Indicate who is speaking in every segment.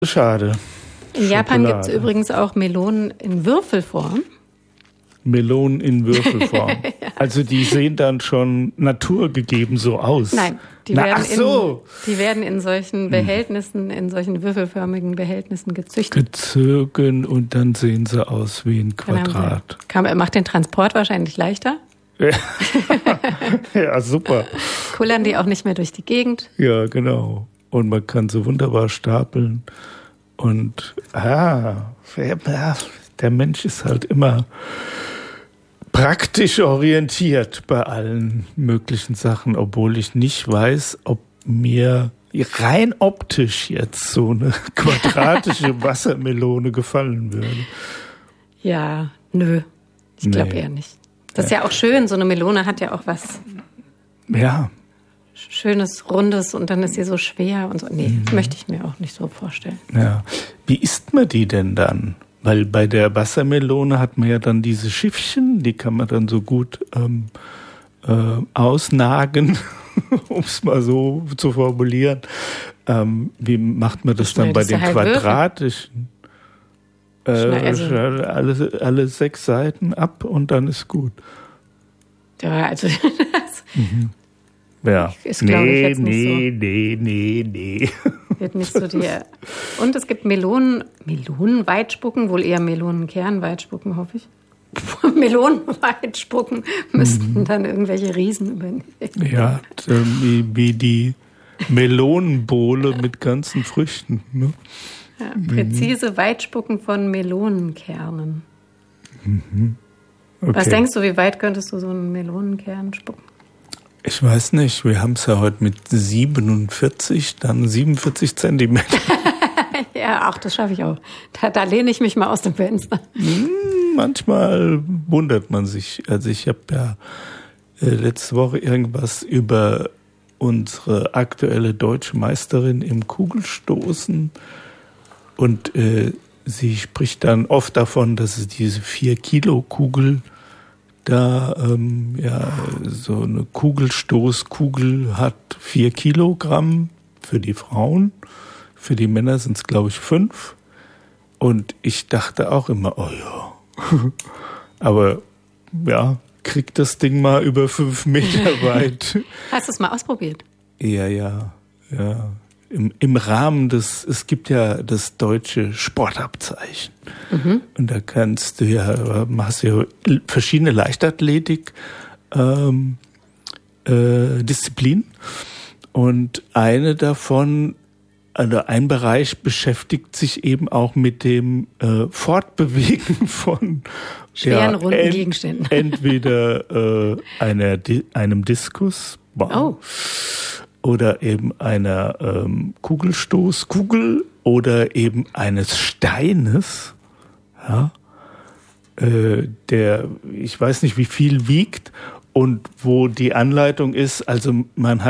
Speaker 1: Schade.
Speaker 2: In Japan gibt es übrigens auch Melonen in Würfelform.
Speaker 1: Melonen in Würfelform. Ja. Also die sehen dann schon naturgegeben so aus.
Speaker 2: Nein, die werden in solchen Behältnissen, in solchen würfelförmigen Behältnissen gezüchtet.
Speaker 1: Gezögen und dann sehen sie aus wie ein Quadrat.
Speaker 2: Macht den Transport wahrscheinlich leichter.
Speaker 1: Ja, super.
Speaker 2: Kullern die auch nicht mehr durch die Gegend.
Speaker 1: Ja, genau. Und man kann sie wunderbar stapeln. Und der Mensch ist halt immer praktisch orientiert bei allen möglichen Sachen, obwohl ich nicht weiß, ob mir rein optisch jetzt so eine quadratische Wassermelone gefallen würde.
Speaker 2: Ja, nö. Ich glaube eher nicht. Das ist ja auch schön, so eine Melone hat ja auch was Schönes, Rundes und dann ist sie so schwer und so. Nee, das möchte ich mir auch nicht so vorstellen.
Speaker 1: Ja. Wie isst man die denn dann? Weil bei der Wassermelone hat man ja dann diese Schiffchen, die kann man dann so gut ausnagen, um es mal so zu formulieren. Wie macht man das dann bei den quadratischen? Alle 6 Seiten ab und dann ist gut.
Speaker 2: Ja, also
Speaker 1: ja.
Speaker 2: Ist, glaube ich, jetzt nicht so.
Speaker 1: Nee.
Speaker 2: Wird nicht so dir. Und es gibt Melonenweitspucken, wohl eher Melonenkernweitspucken, hoffe ich. Melonenweitspucken müssten dann irgendwelche Riesen übernehmen. Ja,
Speaker 1: wie die Melonenbowle mit ganzen Früchten. Ne?
Speaker 2: Ja, präzise Weitspucken von Melonenkernen.
Speaker 1: Okay.
Speaker 2: Was denkst du, wie weit könntest du so einen Melonenkern spucken?
Speaker 1: Ich weiß nicht, wir haben es ja heute mit 47, dann 47 Zentimeter.
Speaker 2: Ja, auch das schaffe ich auch. Da lehne ich mich mal aus dem Fenster.
Speaker 1: Manchmal wundert man sich. Also ich habe ja letzte Woche irgendwas über unsere aktuelle deutsche Meisterin im Kugelstoßen und sie spricht dann oft davon, dass es diese 4-Kilo-Kugel da so eine Kugelstoßkugel hat 4 Kilogramm für die Frauen. Für die Männer sind es, glaube ich, 5. Und ich dachte auch immer, oh ja. Aber ja, kriegt das Ding mal über 5 Meter weit.
Speaker 2: Hast du es mal ausprobiert?
Speaker 1: Ja. Im Rahmen es gibt ja das deutsche Sportabzeichen. Mhm. Und da hast du verschiedene Leichtathletik Disziplinen. Und eine davon, also ein Bereich beschäftigt sich eben auch mit dem Fortbewegen von
Speaker 2: schweren, runden Gegenständen.
Speaker 1: Entweder einem Diskus. Wow. Oh. Oder eben einer Kugelstoßkugel oder eben eines Steines, ja, der, ich weiß nicht, wie viel wiegt und wo die Anleitung ist, also man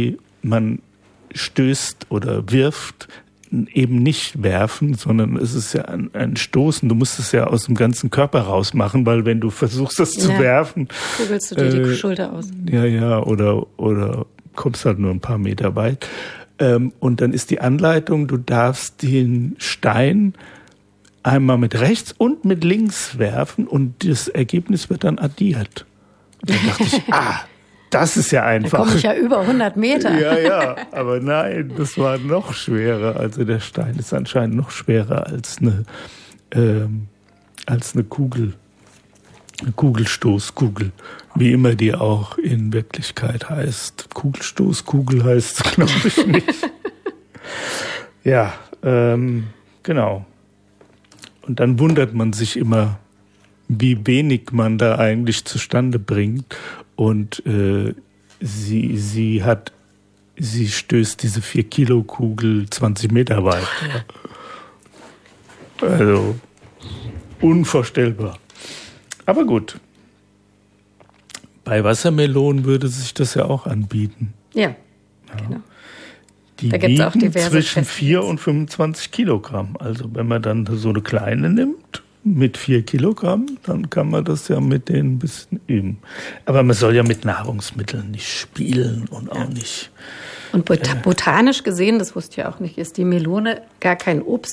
Speaker 1: stößt oder wirft, eben nicht werfen, sondern es ist ja ein Stoßen. Du musst es ja aus dem ganzen Körper rausmachen, weil wenn du versuchst, das zu werfen,
Speaker 2: kugelst du dir die Schulter aus.
Speaker 1: Ja, oder kommst halt nur ein paar Meter weit. Und dann ist die Anleitung, du darfst den Stein einmal mit rechts und mit links werfen und das Ergebnis wird dann addiert. Und dann dachte ich, das ist ja einfach.
Speaker 2: Da komme ich ja über 100 Meter.
Speaker 1: Ja, aber nein, das war noch schwerer. Also der Stein ist anscheinend noch schwerer als eine Kugel. Eine Kugelstoßkugel, wie immer die auch in Wirklichkeit heißt. Kugelstoßkugel heißt es, glaube ich, nicht. Ja, genau. Und dann wundert man sich immer, wie wenig man da eigentlich zustande bringt. Und sie stößt diese 4-Kilo-Kugel 20 Meter weit. Ja. Also unvorstellbar. Aber gut. Bei Wassermelonen würde sich das ja auch anbieten.
Speaker 2: Ja. Genau.
Speaker 1: Die wiegen zwischen 4 und 25 Kilogramm. Also wenn man dann so eine kleine nimmt mit 4 Kilogramm, dann kann man das ja mit denen ein bisschen üben. Aber man soll ja mit Nahrungsmitteln nicht spielen und auch nicht.
Speaker 2: Und botanisch gesehen, das wusste ich ja auch nicht, ist die Melone gar kein Obst,